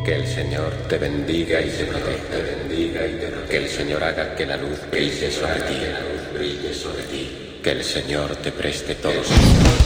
Que el Señor te bendiga y te proteja. Que el Señor haga que la luz brille sobre ti. Que el Señor te preste todos sus